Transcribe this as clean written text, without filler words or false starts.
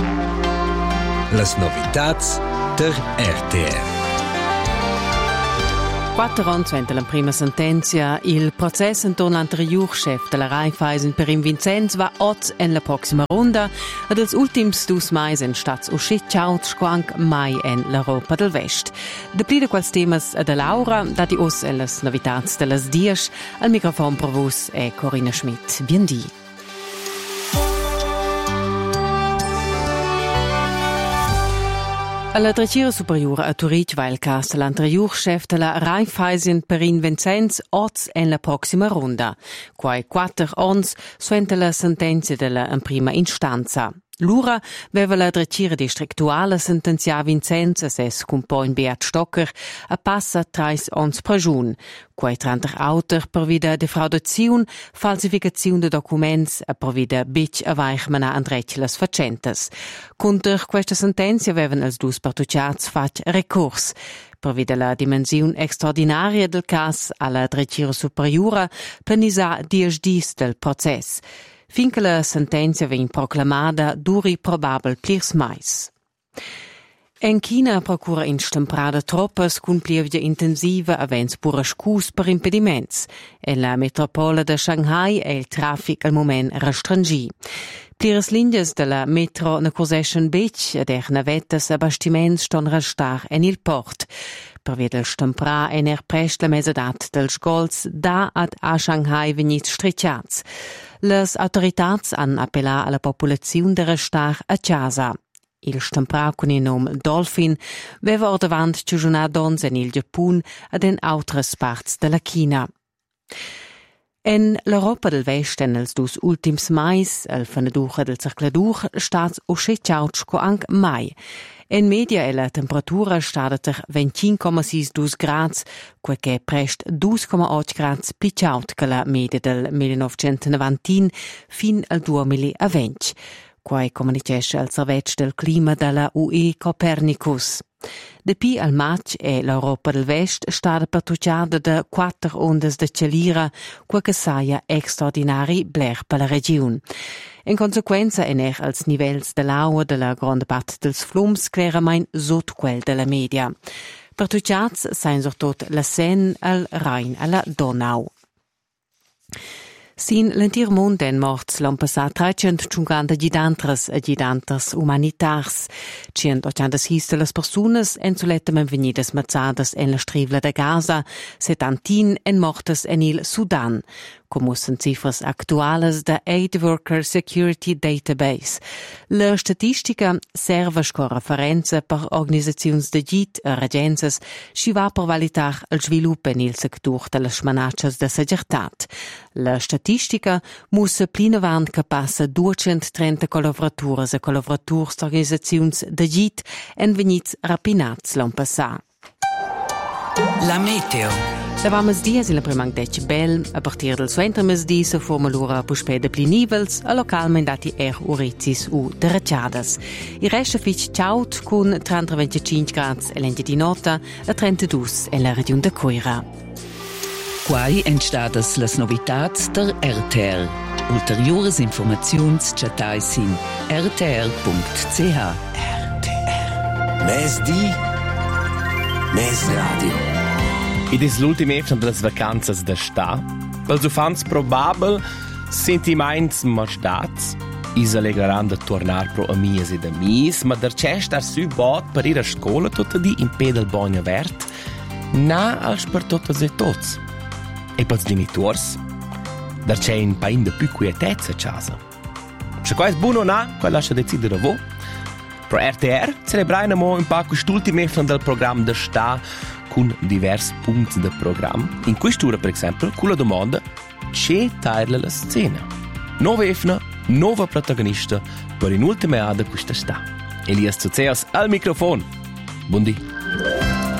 Las novitats der RTR. 4 anni suente la prima sentenza, il processo intorno all'anterior chef della Raiffeisen per Vincenz va oggi in la prossima ronda ed els ultims 2 mesi in stats uscitciauts anche mai in l'Europa del West. De pli de quals temas de Laura, dati us en las novitats de las dies, al microfon per vos è Corinna Schmidt. Biendi. Alla Drechira Superiore a Turic va il caso l'anterior chef della Raiffeisen per Vincenz oggi in la prossima ronda. Quai 4 anni suente la sentenza della in prima istanza. L'ura aveva la Drechira distrettuale sentenziava Vincenz ses compagn Beat Stocker a passa 3 anni prigione. Quai 30 autor per vida defraudazione, falsificazione de documents e per vida bitch a weichmana andreccilas facentas. Contro questa sentenza avevano els dus partucciats fatto recurs. Per vida la dimensione extraordinaria del caso alla Drechira Superiore planisa 10 dis del processo. Finché la sentenza viene proclamata, duri probabel plirs mais. En China procura instemprada troppes con plievia intensiva avens pura scus per impediments. En la metropole de Shanghai è il traffic al moment restringi. Pliras linjas de la metro ne corseschen bec ed navettes a bastiments ston restar en il port. Per via del stemprar en prest la mesedat dels gols da ad a Shanghai venit stricciats. Les autoritats han appellat alla popolazione de restar a casa. Il stemprar con il nome Dolphin veva or davant ciugiunar dons en il Giappun ed en autres parts de la China. En l'Europa del West en els dus ultims mais, el faneduche del circladur, stats uscetciautsco anc mai. En media e la temperatura stadater 25,62 grads, quel che è prest 2,8 grads picciaut che la media del 1990 fin al 2020. Quai comunicesce al servetsch del clima della UE Copernicus. Depi al maig e l'Europa del West stada pertucciada de 4 ondes de celira, quel che saia extraordinari bler per la regione. In conseguenza ener als nivels de l'aua de la grande part dels flums claramain sot quel de la media. Pertucciats sain sortot la Seine, al Rhein e la Donau. Sin l'entir mond en morts l'han passat 350 gidantres humanitars. 186 de les persones en solettamen venides mazzadas en la strivla de Gaza, 70 en mortes en il Sudan. Comussen cifras actuales da Aid Worker Security Database. La statistica serve sco referenza per organisazions de git e regences sci va per valitar il svilup en il sector de las manaccias de seguretat. La statistica musse plinavant che passa 230 collaboratores e collaborators d'organisazions de git en venits rapinats l'an passà. La meteo. Davamos dies in la primangdec bel, a partir del suenter mesdì se forma l'ura puspeda pli nivels, a localment dati urizis u dereciadas. Il resto fitch ciaut con 30-25 grads e lente di nota a 32 en la regione de Coira. Quai entstadas las novitats der RTR. Ulteriores informaziuns chatais in rtr.ch. RTR. Mesdi, mes radio. Ed es l'ultima efna de las vacanzas d'està. Pels ufants probabel sentiments masdats. Is allegheran de tornar pro amias ed amis, ma dercest ar sü bot per ir a scola tutta di in pedal bogna vert, na als per totes e tots. E pels genitors, dercè in pain de più quietezza a casa. Se qua es buono na, qua lascia decidere vo. Pro RTR celebraina mo un pa quest'ultima efna del programma d'està con diversi punti del programma. In quest'ora, per esempio, con la domanda «C'è tairla la scena?» Nuova efna, nuova protagonista per l'inultima ada questa sta. Elias Zuzeas al microfono. Buondì.